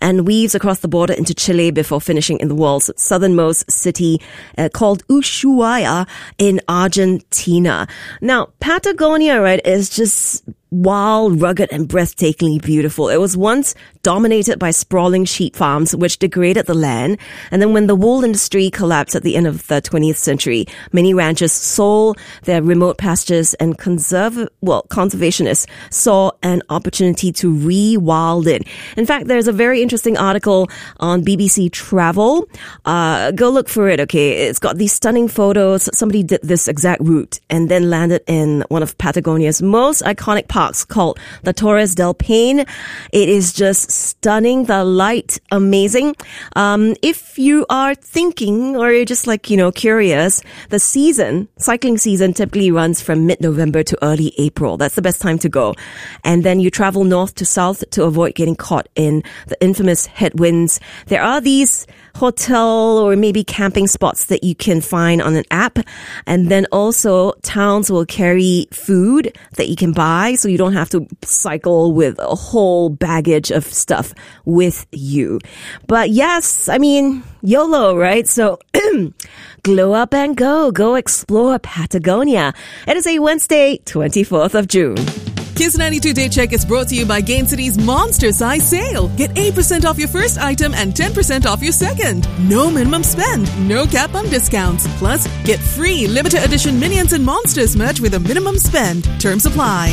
and weaves across the border into Chile before finishing in the world's southernmost city called Ushuaia in Argentina. Now, Patagonia, right, is just wild, rugged, and breathtakingly beautiful. It was once dominated by sprawling sheep farms, which degraded the land. And then when the wool industry collapsed at the end of the 20th century, many ranchers sold their remote pastures, and conservationists saw an opportunity to re-wild it. In fact, there's a very interesting article on BBC Travel. Go look for it, okay? It's got these stunning photos. Somebody did this exact route and then landed in one of Patagonia's most iconic parks called the Torres del Paine. It is just stunning. The light, amazing. If you are thinking or you're just curious, the cycling season typically runs from mid-November to early April. That's the best time to go. And then you travel north to south to avoid getting caught in the infamous headwinds. There are these hotel or maybe camping spots that you can find on an app. And then also towns will carry food that you can buy, so you don't have to cycle with a whole baggage of stuff with you. But yes, I mean, YOLO, right? So glow up and go explore Patagonia. It is a Wednesday, 24th of June. Kiss 92 Day Check is brought to you by Gain City's Monster Size Sale. Get 8% off your first item and 10% off your second. No minimum spend, no cap on discounts. Plus, get free limited edition Minions and Monsters merch with a minimum spend. Terms apply.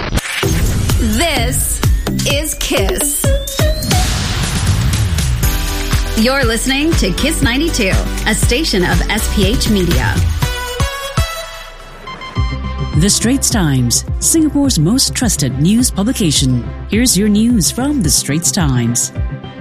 This is Kiss. You're listening to Kiss 92, a station of SPH Media. The Straits Times, Singapore's most trusted news publication. Here's your news from The Straits Times.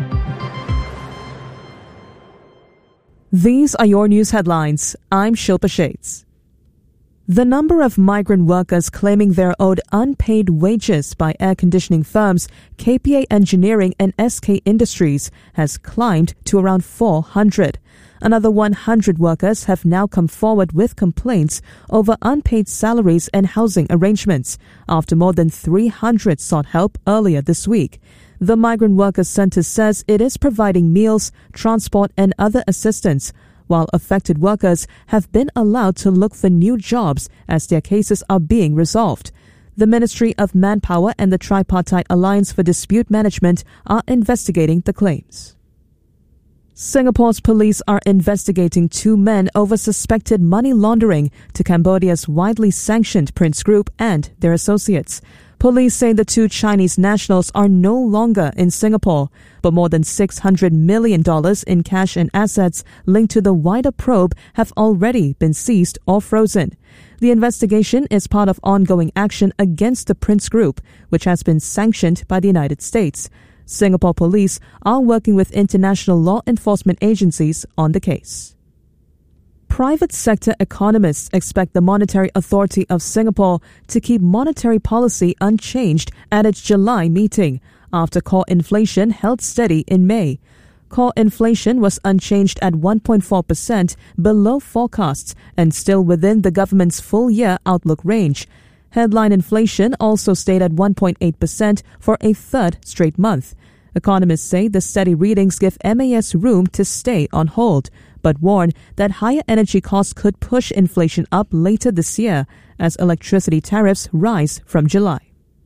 These are your news headlines. I'm Shilpa Shades. The number of migrant workers claiming they're owed unpaid wages by air conditioning firms KPA Engineering and SK Industries has climbed to around 400. Another 100 workers have now come forward with complaints over unpaid salaries and housing arrangements after more than 300 sought help earlier this week. The Migrant Workers Centre says it is providing meals, transport and other assistance, while affected workers have been allowed to look for new jobs as their cases are being resolved. The Ministry of Manpower and the Tripartite Alliance for Dispute Management are investigating the claims. Singapore's police are investigating 2 men over suspected money laundering to Cambodia's widely sanctioned Prince Group and their associates. Police say the 2 Chinese nationals are no longer in Singapore, but more than $600 million in cash and assets linked to the wider probe have already been seized or frozen. The investigation is part of ongoing action against the Prince Group, which has been sanctioned by the United States. Singapore police are working with international law enforcement agencies on the case. Private sector economists expect the Monetary Authority of Singapore to keep monetary policy unchanged at its July meeting, after core inflation held steady in May. Core inflation was unchanged at 1.4%, below forecasts and still within the government's full-year outlook range. Headline inflation also stayed at 1.8% for a third straight month. Economists say the steady readings give MAS room to stay on hold, but warn that higher energy costs could push inflation up later this year as electricity tariffs rise from July.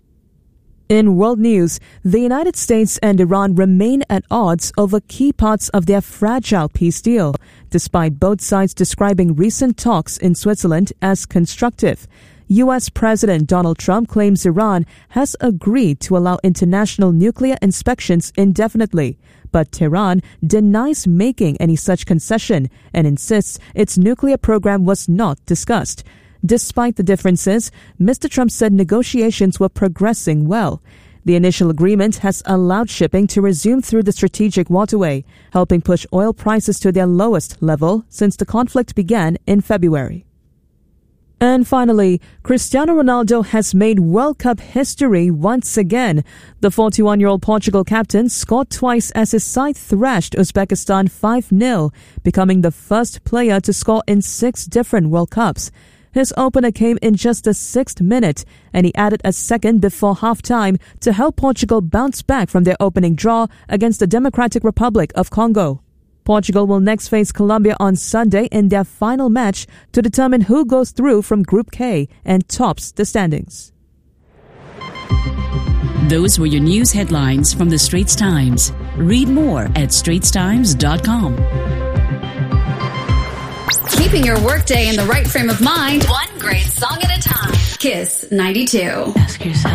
In world news, the United States and Iran remain at odds over key parts of their fragile peace deal, despite both sides describing recent talks in Switzerland as constructive. U.S. President Donald Trump claims Iran has agreed to allow international nuclear inspections indefinitely, but Tehran denies making any such concession and insists its nuclear program was not discussed. Despite the differences, Mr. Trump said negotiations were progressing well. The initial agreement has allowed shipping to resume through the strategic waterway, helping push oil prices to their lowest level since the conflict began in February. And finally, Cristiano Ronaldo has made World Cup history once again. The 41-year-old Portugal captain scored twice as his side thrashed Uzbekistan 5-0, becoming the first player to score in 6 different World Cups. His opener came in just the 6th minute, and he added a second before halftime to help Portugal bounce back from their opening draw against the Democratic Republic of Congo. Portugal will next face Colombia on Sunday in their final match to determine who goes through from Group K and tops the standings. Those were your news headlines from the Straits Times. Read more at straitstimes.com. Keeping your workday in the right frame of mind, one great song at a time. Kiss 92. Ask yourself.